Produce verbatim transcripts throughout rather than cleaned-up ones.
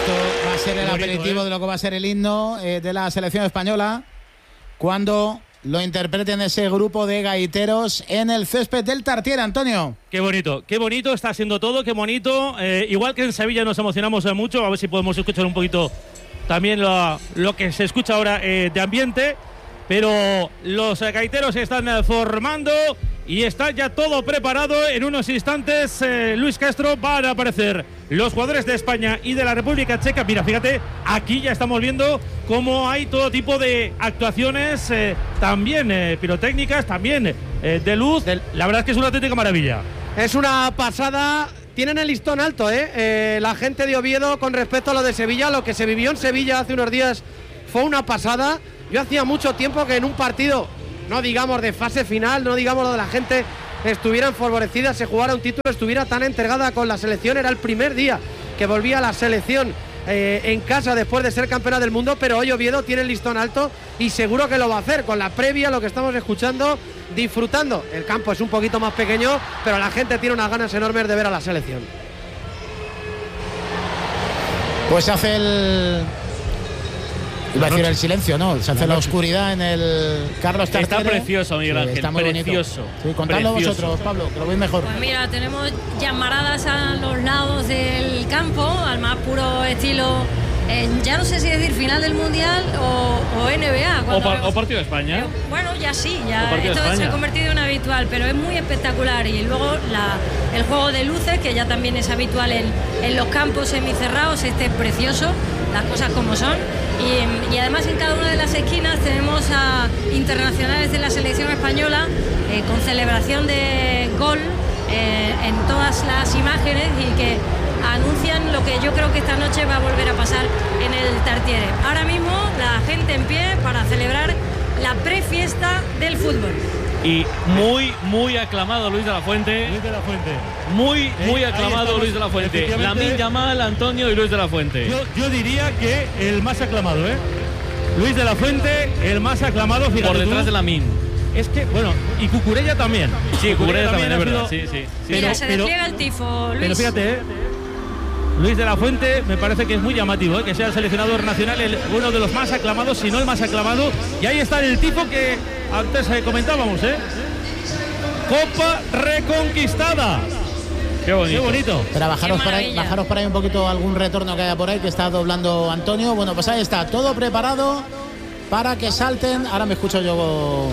Esto va a ser el aperitivo de lo que va a ser el himno eh, de la selección española cuando lo interpreten ese grupo de gaiteros en el césped del Tartiere, Antonio. Qué bonito, qué bonito está siendo todo, qué bonito. Eh, igual que en Sevilla nos emocionamos mucho, a ver si podemos escuchar un poquito también lo, lo que se escucha ahora eh, de ambiente. Pero los eh, gaiteros se están eh, formando y está ya todo preparado. En unos instantes, eh, Luis Castro, van a aparecer los jugadores de España y de la República Checa. Mira, fíjate, aquí ya estamos viendo cómo hay todo tipo de actuaciones, eh, también eh, pirotécnicas, también eh, de luz. La verdad es que es una auténtica maravilla. Es una pasada. Tienen el listón alto, ¿eh? Eh, la gente de Oviedo con respecto a lo de Sevilla. Lo que se vivió en Sevilla hace unos días fue una pasada. Yo hacía mucho tiempo que en un partido, no digamos de fase final, no digamos lo de la gente estuviera favorecida, se jugara un título, estuviera tan entregada con la selección. Era el primer día que volvía la selección eh, en casa después de ser campeona del mundo, pero hoy Oviedo tiene el listón alto y seguro que lo va a hacer con la previa, lo que estamos escuchando, disfrutando. El campo es un poquito más pequeño, pero la gente tiene unas ganas enormes de ver a la selección. Pues se hace el... Iba a decir el silencio, ¿no? Se hace la, la oscuridad en el Carlos Tartiere. Está precioso, Miguel Ángel, sí, está muy precioso. Bonito. Sí, contadlo precioso. Vosotros, Pablo, que lo veis mejor. Pues mira, tenemos llamaradas a los lados del campo, al más puro estilo, eh, ya no sé si decir final del Mundial o, o N B A. O, pa, o partido de España. Pero, bueno, ya sí, ya esto se ha convertido en habitual, pero es muy espectacular. Y luego la, el juego de luces, que ya también es habitual en, en los campos semicerrados, este es precioso, las cosas como son. Y, y además en cada una de las esquinas tenemos a internacionales de la selección española eh, con celebración de gol eh, en todas las imágenes y que anuncian lo que yo creo que esta noche va a volver a pasar en el Tartiere. Ahora mismo la gente en pie para celebrar la prefiesta del fútbol. Y muy, muy aclamado Luis de la Fuente. Luis de la Fuente. Muy, muy eh, aclamado Luis de la Fuente. Lamine Yamal, Antonio y Luis de la Fuente. Yo, yo diría que el más aclamado, ¿eh? Luis de la Fuente, el más aclamado. Por detrás tú, de Lamine. Es que, bueno, y Cucurella también. Sí, Cucurella también, también, es verdad. Sido, sí, sí, sí. Mira, pero, se pero, despliega el tifo, Luis. Pero fíjate, ¿eh? Luis de la Fuente me parece que es muy llamativo, ¿eh? Que sea el seleccionador nacional, el, uno de los más aclamados, si no el más aclamado. Y ahí está el tipo que antes eh, comentábamos, ¿eh? Copa reconquistada. Qué bonito. Qué bonito. Pero bajaros por ahí, bajaros por ahí un poquito algún retorno que haya por ahí que está doblando Antonio. Bueno, pues ahí está, todo preparado para que salten. Ahora me escucho yo.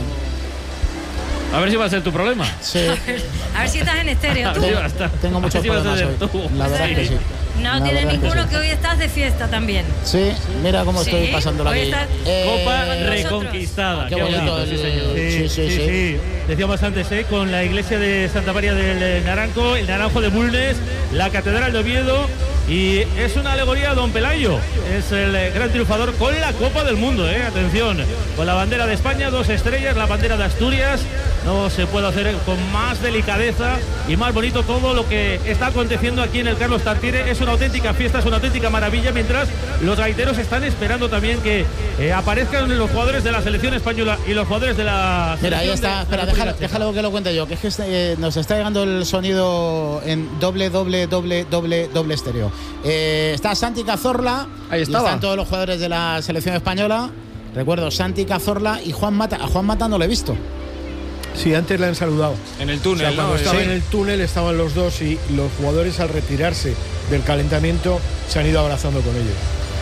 A ver si va a ser tu problema. Sí. A ver, a ver si estás en estéreo tú. Tengo, tengo muchos si problemas hoy. La verdad sí. que sí. No la tiene ninguno que, que sí. Hoy estás de fiesta también. Sí, mira cómo sí, estoy pasándola aquí. Estás... Eh, Copa nosotros. reconquistada. Qué, qué bonito. bonito el, sí, señor. Sí, sí, sí, sí, sí. Decíamos antes, ¿eh? Con la iglesia de Santa María del Naranco, el Naranjo de Bulnes, la Catedral de Oviedo. Y es una alegoría a Don Pelayo. Es el gran triunfador con la Copa del Mundo, ¿eh? Atención, con la bandera de España, dos estrellas, la bandera de Asturias. No se puede hacer con más delicadeza y más bonito todo lo que está aconteciendo aquí en el Carlos Tartiere. Es una auténtica fiesta, es una auténtica maravilla, mientras los gaiteros están esperando también que eh, aparezcan los jugadores de la selección española y los jugadores de la Mira, ahí está, de, espera, de déjalo, déjalo que lo cuente yo, que es que eh, nos está llegando el sonido en doble, doble, doble, doble, doble estéreo. Eh, está Santi Cazorla, ahí estaba. Y están todos los jugadores de la selección española. Recuerdo, Santi Cazorla y Juan Mata. A Juan Mata no lo he visto. Sí, antes le han saludado. En el túnel, o sea, cuando ¿no? estaba sí. en el túnel estaban los dos y los jugadores al retirarse del calentamiento se han ido abrazando con ellos.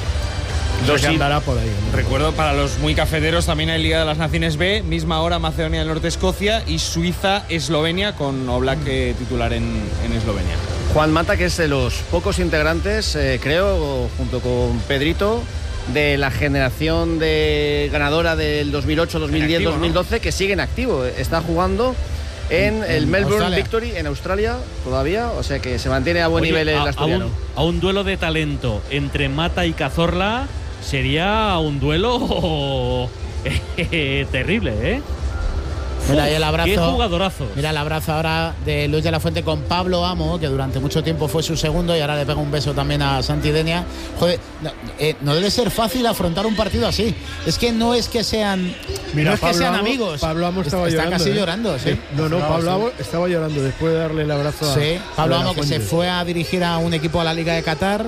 Yo sí, andará por ahí, ¿no? Recuerdo, para los muy cafeteros también hay Liga de las Naciones B, misma hora Macedonia del Norte, Escocia, y Suiza-Eslovenia, con Oblak eh, titular en, en Eslovenia. Juan Mata, que es de los pocos integrantes, eh, creo, junto con Pedrito, de la generación de ganadora del dos mil ocho, dos mil diez, activo, dos mil doce, ¿no? Que sigue en activo. Está jugando en, en el Melbourne Australia. Victory en Australia todavía, o sea que se mantiene a buen Oye, nivel el a, asturiano. A un, a un duelo de talento entre Mata y Cazorla sería un duelo terrible, ¿eh? Mira ahí el abrazo. Qué jugadorazos. Mira el abrazo ahora de Luis de la Fuente con Pablo Amo, que durante mucho tiempo fue su segundo, y ahora le pega un beso también a Santi Denia. Joder, no, eh, no debe ser fácil afrontar un partido así. Es que no es que sean, Mira, no es Pablo que sean Amo, amigos. Pablo Amo estaba está llorando, casi ¿eh? llorando, sí. No, no, no Pablo sí. Amo estaba llorando después de darle el abrazo a. Sí, Pablo a Amo, que se fue a dirigir a un equipo a la Liga de Qatar.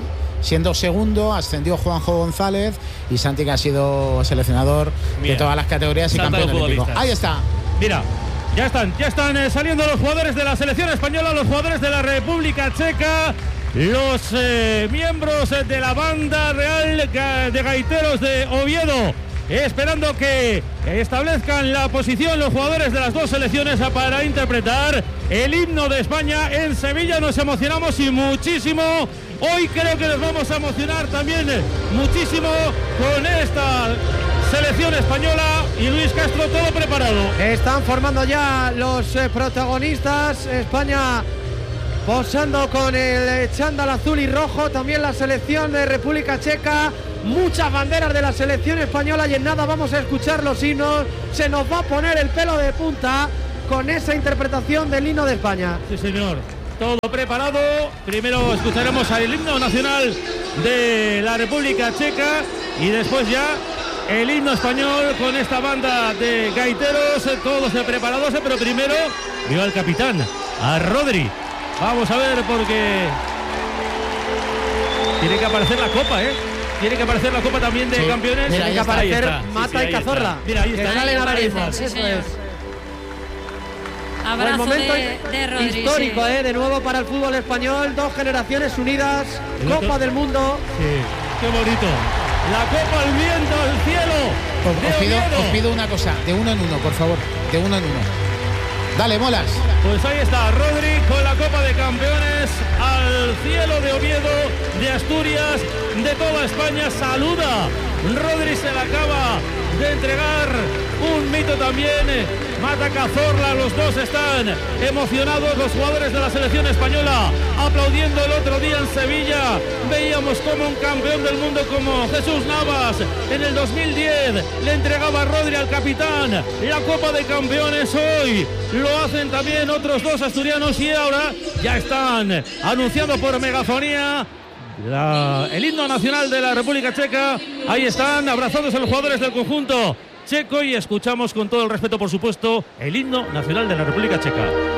siendo segundo, ascendió Juanjo González y Santi, que ha sido seleccionador Mira, de todas las categorías y campeón olímpico. Ahí está. Mira, ya están, ya están eh, saliendo los jugadores de la selección española, los jugadores de la República Checa, los eh, miembros de la banda real de gaiteros de Oviedo, esperando que establezcan la posición los jugadores de las dos selecciones para interpretar el himno de España en Sevilla. Nos emocionamos y muchísimo. Hoy creo que nos vamos a emocionar también muchísimo con esta selección española. Y Luis Castro, todo preparado. Están formando ya los eh, protagonistas. España posando con el chándal azul y rojo. También la selección de República Checa. Muchas banderas de la selección española y en nada vamos a escuchar los himnos. Se nos va a poner el pelo de punta con esa interpretación del himno de España. Sí, señor. Todo preparado. Primero escucharemos el himno nacional de la República Checa y después ya el himno español con esta banda de gaiteros. Todos preparados, pero primero vio al capitán, a Rodri. Vamos a ver, porque tiene que aparecer la copa, ¿eh? Tiene que aparecer la copa también de sí. campeones. Tiene que aparecer Mata sí, sí, y Cazorla. Está. Mira, ahí está. Que salen ahora mismo. Sí, Eso es. Abrazo el momento de, de Rodri, histórico, sí. eh, de nuevo para el fútbol español. Dos generaciones unidas. El Copa otro. del Mundo. Sí, qué bonito. La copa al viento, al cielo. Os, os, pido, os pido una cosa, de uno en uno, por favor. De uno en uno. Dale, Molas. Pues ahí está Rodri con la Copa de Campeones al cielo de Oviedo, de Asturias, de toda España. Saluda. Rodri se la acaba de entregar. Un mito también. Mata Cazorla. Los dos están emocionados. Los jugadores de la selección española aplaudiendo el otro día en Sevilla. Veíamos como un campeón del mundo como Jesús Navas en el dos mil diez le entregaba a Rodri, al capitán, la Copa de Campeones. Hoy lo hacen también otros dos asturianos y ahora ya están anunciando por megafonía la, el himno nacional de la República Checa. Ahí están abrazados a los jugadores del conjunto checo y escuchamos con todo el respeto, por supuesto, el himno nacional de la República Checa.